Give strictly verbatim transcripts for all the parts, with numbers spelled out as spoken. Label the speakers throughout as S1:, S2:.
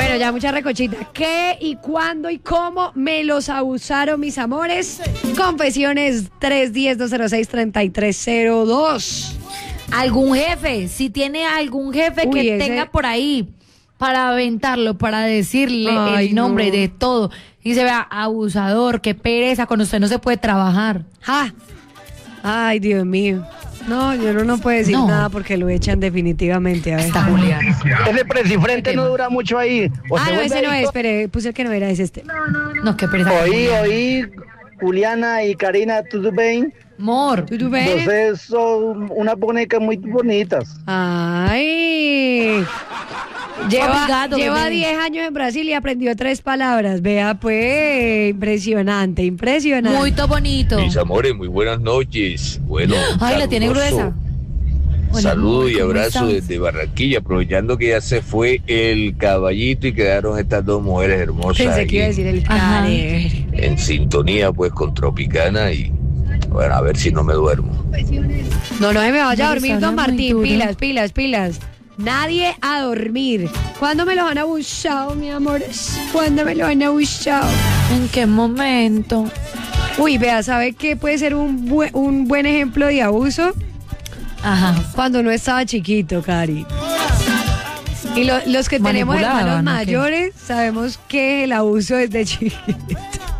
S1: Bueno, ya mucha recochita. ¿Qué y cuándo y cómo me los abusaron mis amores? Confesiones tres uno cero, dos cero seis, tres tres cero dos.
S2: Algún jefe, si tiene algún jefe
S1: Uy,
S2: que
S1: ese...
S2: tenga por ahí para aventarlo, para decirle
S1: Ay,
S2: el nombre
S1: no.
S2: de todo. Y se vea abusador, qué pereza, con usted no se puede trabajar.
S1: ¡Ja! Ay, Dios mío. No, yo no, no puedo decir
S2: No.
S1: nada porque lo echan definitivamente. A ver.
S2: Está Juliana.
S3: Ese presifrente no dura mucho ahí. O
S1: Ah,
S3: se
S1: no,
S3: vuelve
S1: ese no es.
S3: adicto.
S1: Espere, puse el que no era, es este.
S2: No, qué pereza.
S3: Oí, oí, Juliana y Karina, ¿tudo bem?
S2: Amor.
S1: ¿Tú ves?
S3: Vocês son unas bonecas muy bonitas.
S1: Ay. Lleva,
S2: Obrigado,
S1: lleva
S2: bebé.
S1: diez años en Brasil y aprendió tres palabras. Vea, pues, impresionante, impresionante.
S2: Muy bonito.
S4: Mis amores, muy buenas noches. Bueno,
S2: Ay, la tiene
S4: caluroso
S2: gruesa. Bueno,
S4: Saludo
S2: amor,
S4: y
S2: ¿cómo
S4: abrazo
S2: estás?
S4: desde Barranquilla, aprovechando que ya se fue el caballito y quedaron estas dos mujeres hermosas
S1: Pensé
S4: ahí
S1: que iba a decir el
S2: Ajá.
S1: care.
S4: en sintonía pues con Tropicana y bueno, a ver si no me duermo.
S1: No, no se me vaya a
S2: No,
S1: dormir,
S2: está
S1: don
S2: muy
S1: Martín.
S2: duro.
S1: Pilas, pilas, pilas. Nadie a dormir. ¿Cuándo me lo han abusado, mi amor? ¿Cuándo me lo han abusado?
S2: ¿En qué momento?
S1: Uy, vea, ¿sabe qué puede ser un, bue- un buen ejemplo de abuso?
S2: Ajá.
S1: Cuando uno estaba chiquito, Cari. Y lo- los que tenemos
S2: Manipulaban,
S1: hermanos
S2: ¿o qué?
S1: mayores sabemos que el abuso es de chiquito.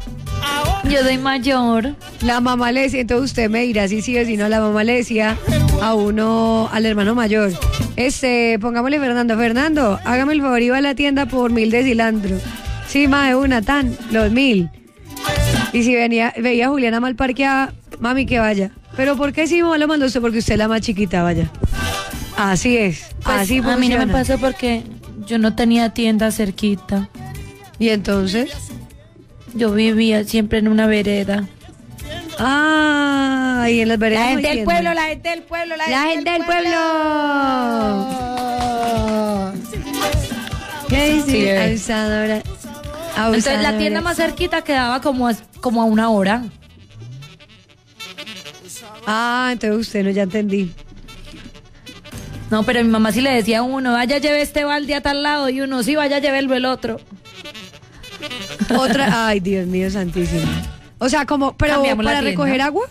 S2: Yo soy mayor.
S1: La mamá le decía, entonces usted me dirá si sí o si no, la mamá le decía a uno, al hermano mayor, este, pongámosle Fernando, Fernando, hágame el favor, iba a la tienda por mil de cilantro. Sí, más de una, tan, los mil. Y si venía, veía a Juliana mal parqueada, mami, que vaya. ¿Pero por qué si mamá lo mandó usted? Porque usted es la más chiquita, vaya. Así es,
S2: Pues,
S1: así
S2: a mí no me
S1: funciona.
S2: pasó porque yo no tenía tienda cerquita.
S1: Y entonces,
S2: Yo vivía siempre en una vereda.
S1: ah, y en las veredas
S2: La
S1: no
S2: gente
S1: hay
S2: del
S1: tienda.
S2: pueblo, la gente del pueblo, la,
S1: La gente del pueblo. ¿Qué dice?
S2: Sí, bebé.
S1: Abusadora.
S2: Entonces la
S1: Abusadora.
S2: tienda más cerquita quedaba como a, como a una hora.
S1: Ah, entonces usted no, ya entendí.
S2: No, pero mi mamá sí le decía a uno, vaya lleve este balde a tal lado, y uno, sí, vaya lleve el otro.
S1: Otra, ay, Dios mío, santísimo. O sea, como, pero
S2: Cambiamos la
S1: para
S2: tienda.
S1: recoger agua.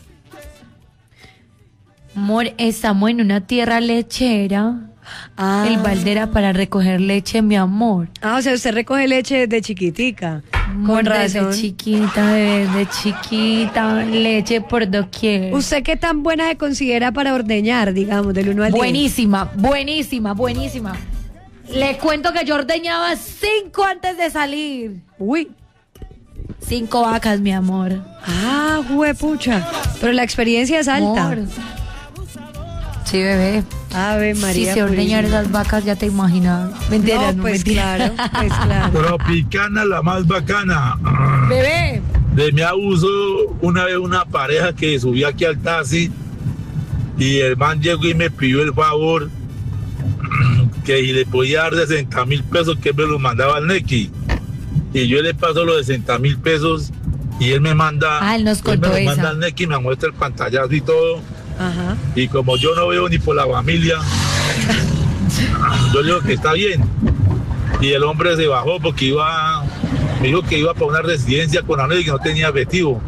S2: Amor, estamos en una tierra lechera.
S1: Ah.
S2: El balde era para recoger leche, mi amor.
S1: Ah, o sea, usted recoge leche desde chiquitica. Con
S2: Desde
S1: razón.
S2: chiquita, desde chiquita, leche por doquier.
S1: ¿Usted qué tan buena se considera para ordeñar, digamos, del uno al diez?
S2: Buenísima, buenísima, buenísima. Le cuento que yo ordeñaba cinco antes de salir.
S1: Uy.
S2: Cinco vacas, mi amor.
S1: Ah, juepucha. Pero la experiencia es alta.
S2: Amor. Sí, bebé.
S1: Ave María.
S2: Si se ordeñan
S1: purísima.
S2: esas vacas, ya te imaginas. Mentiras,
S1: No,
S2: no,
S1: pues
S2: mentiras.
S1: claro, pues claro.
S5: Tropicana, la más bacana.
S2: Bebé.
S5: De mi abuso, una vez una pareja que subió aquí al taxi y el man llegó y me pidió el favor que si le podía dar sesenta mil pesos que me los mandaba al Nequi. Y yo le paso los sesenta mil pesos y él me manda,
S2: Ah, él nos contó
S5: me los
S2: esa.
S5: manda al Nequi, me muestra el pantallazo y todo.
S1: Ajá.
S5: Y como yo no veo ni por la familia, yo le digo que está bien. Y el hombre se bajó porque iba, me dijo que iba para una residencia con la y que no tenía efectivo.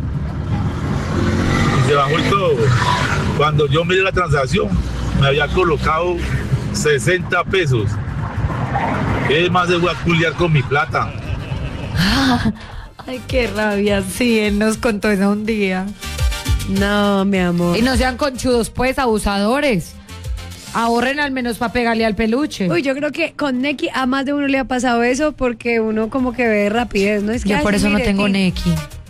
S5: Y se bajó y todo. Cuando yo miré la transacción, me había colocado sesenta pesos. ¿Qué más se voy a culiar con mi plata?
S2: Ay, qué rabia. Sí, él nos contó eso un día.
S1: No, mi amor.
S2: Y no sean conchudos, pues, abusadores. Ahorren al menos para pegarle al peluche.
S1: Uy, yo creo que con Neki a más de uno le ha pasado eso porque uno como que ve rapidez, ¿no? Es que
S2: Yo
S1: ay,
S2: por eso no
S1: mire,
S2: tengo
S1: tin.
S2: Neki.